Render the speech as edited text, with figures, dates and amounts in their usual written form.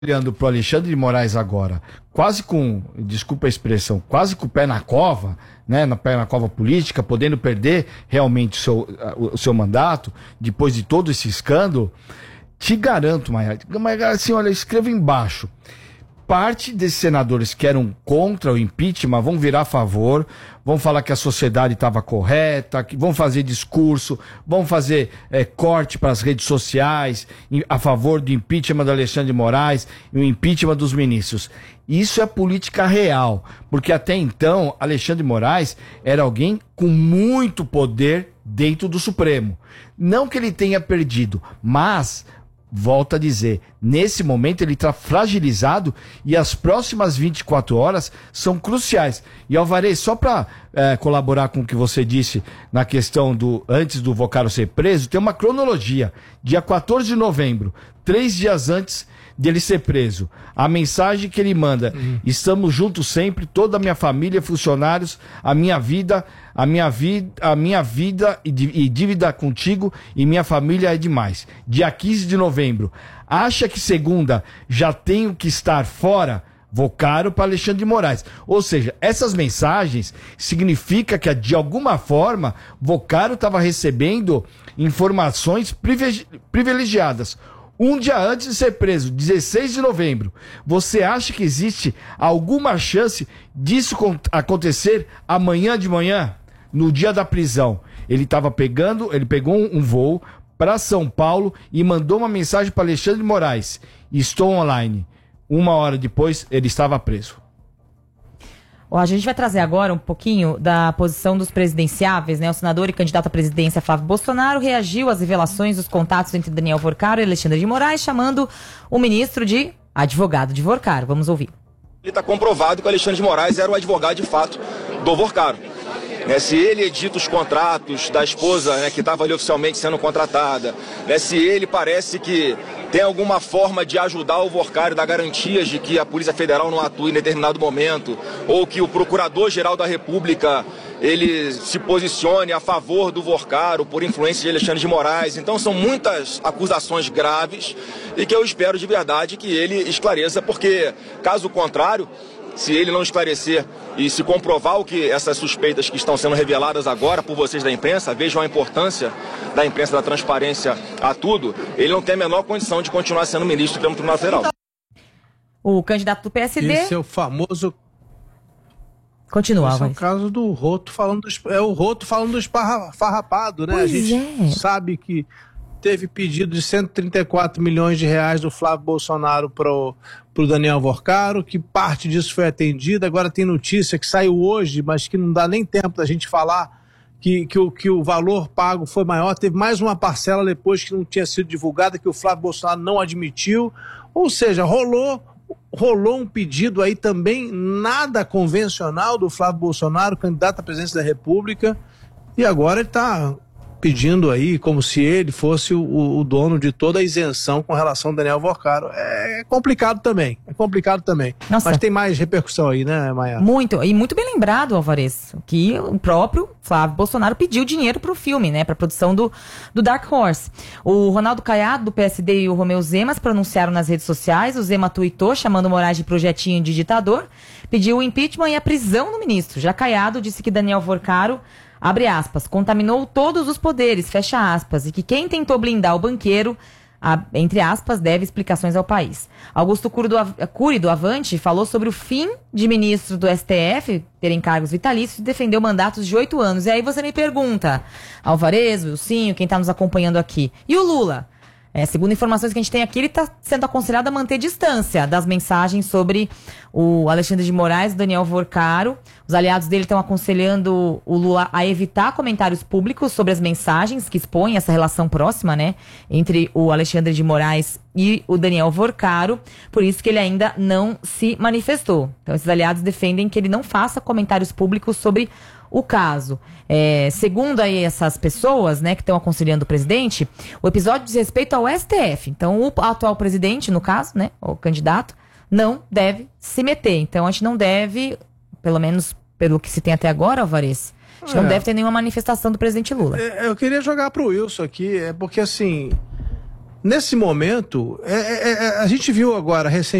olhando para o Alexandre de Moraes agora, quase com, desculpa a expressão, quase com o pé na cova, né, na pé na cova política, podendo perder realmente o seu mandato, depois de todo esse escândalo, te garanto, Maia, mas assim, olha, escreva embaixo. Parte desses senadores que eram contra o impeachment vão virar a favor, vão falar que a sociedade estava correta, que vão fazer discurso, vão fazer corte para as redes sociais a favor do impeachment do Alexandre de Moraes e o impeachment dos ministros. Isso é política real, porque até então Alexandre de Moraes era alguém com muito poder dentro do Supremo. Não que ele tenha perdido, mas... volto a dizer, nesse momento ele está fragilizado e as próximas 24 horas são cruciais. E Alvarez, só para colaborar com o que você disse na questão do antes do Vocaro ser preso, tem uma cronologia. Dia 14 de novembro, 3 dias antes dele ser preso, a mensagem que ele manda: estamos juntos sempre, toda a minha família, funcionários, a minha vida e dívida contigo e minha família é demais. Dia 15 de novembro, acha que segunda já tenho que estar fora? Vocaro para Alexandre de Moraes. Ou seja, essas mensagens significa que de alguma forma Vocaro estava recebendo informações privilegiadas. Um dia antes de ser preso, 16 de novembro, você acha que existe alguma chance disso acontecer amanhã de manhã? No dia da prisão, ele pegou um voo para São Paulo e mandou uma mensagem para Alexandre de Moraes: estou online. 1 hora depois, ele estava preso. A gente vai trazer agora um pouquinho da posição dos presidenciáveis, né? O senador e candidato à presidência Flávio Bolsonaro reagiu às revelações dos contatos entre Daniel Vocaro e Alexandre de Moraes, chamando o ministro de advogado de Vocaro. Vamos ouvir. Ele está comprovado que o Alexandre de Moraes era o advogado de fato do Vocaro. Se ele edita os contratos da esposa, que estava ali oficialmente sendo contratada, se ele parece que tem alguma forma de ajudar o Vocaro, dar garantias de que a Polícia Federal não atue em determinado momento, ou que o Procurador-Geral da República ele se posicione a favor do Vocaro por influência de Alexandre de Moraes. Então são muitas acusações graves e que eu espero de verdade que ele esclareça, porque caso contrário, se ele não esclarecer e se comprovar o que essas suspeitas que estão sendo reveladas agora por vocês da imprensa, vejam a importância da imprensa, da transparência a tudo, ele não tem a menor condição de continuar sendo ministro do Supremo Tribunal Federal. O candidato do PSD... Esse é o famoso... Continua, Esse é o caso do Roto falando do esfarrapado, né? Pois a gente sabe que teve pedido de 134 milhões de reais do Flávio Bolsonaro pro Daniel Vocaro, que parte disso foi atendida. Agora tem notícia que saiu hoje, mas que não dá nem tempo da gente falar, que o valor pago foi maior. Teve mais uma parcela depois que não tinha sido divulgada, que o Flávio Bolsonaro não admitiu. Ou seja, rolou um pedido aí também nada convencional do Flávio Bolsonaro, candidato à presidência da República, e agora ele está pedindo aí como se ele fosse o dono de toda a isenção com relação ao Daniel Vocaro. É complicado também, Nossa. Mas tem mais repercussão aí, né, Maia? Muito, e muito bem lembrado, Alvarez, que o próprio Flávio Bolsonaro pediu dinheiro pro filme, né, pra produção do Dark Horse. O Ronaldo Caiado, do PSD, e o Romeu Zema se pronunciaram nas redes sociais. O Zema tuitou, chamando Moraes de projetinho de ditador, pediu o impeachment e a prisão do ministro. Já Caiado disse que Daniel Vocaro, abre aspas, contaminou todos os poderes, fecha aspas, e que quem tentou blindar o banqueiro, entre aspas, deve explicações ao país. Augusto Cury, do Avante, falou sobre o fim de ministros do STF terem cargos vitalícios e defendeu mandatos de 8 anos. E aí você me pergunta, Alvarez, Wilsinho, quem está nos acompanhando aqui, e o Lula? Segundo informações que a gente tem aqui, ele está sendo aconselhado a manter distância das mensagens sobre o Alexandre de Moraes e Daniel Vocaro. Os aliados dele estão aconselhando o Lula a evitar comentários públicos sobre as mensagens que expõem essa relação próxima, né, entre o Alexandre de Moraes e o Daniel Vocaro. Por isso que ele ainda não se manifestou. Então, esses aliados defendem que ele não faça comentários públicos sobre o caso. Segundo aí essas pessoas, né, que estão aconselhando o presidente, o episódio diz respeito ao STF. Então, o atual presidente, no caso, né, o candidato, não deve se meter. Então, a gente não deve, pelo menos pelo que se tem até agora, Alvarez, a gente não deve ter nenhuma manifestação do presidente Lula. Eu queria jogar pro Wilson aqui, porque assim, nesse momento, a gente viu agora recentemente